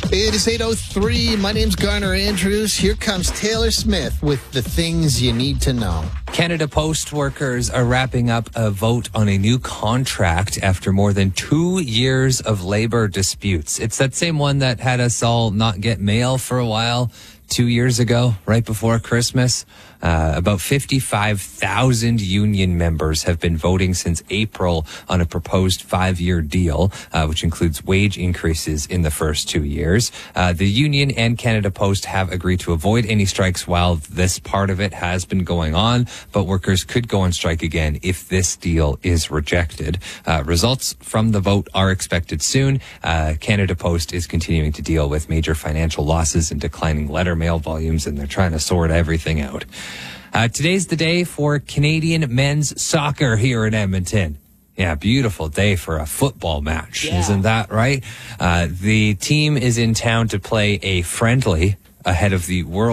It is 8:03. My name's Garner Andrews. Here comes Taylor Smith with the things you need to know. Canada Post workers are wrapping up a vote on a new contract after more than 2 years of labor disputes. It's that same one that had us all not get mail for a while 2 years ago, right before Christmas. About 55,000 union members have been voting since April on a proposed 5-year deal, which includes wage increases in the first 2 years. The union and Canada Post have agreed to avoid any strikes while this part of it has been going on, but workers could go on strike again if this deal is rejected. Results from the vote are expected soon. Canada Post is continuing to deal with major financial losses and declining letter mail volumes, and they're trying to sort everything out. Today's the day for Canadian men's soccer here in Edmonton. Yeah, beautiful day for a football match. Yeah. Isn't that right? The team is in town to play a friendly ahead of the World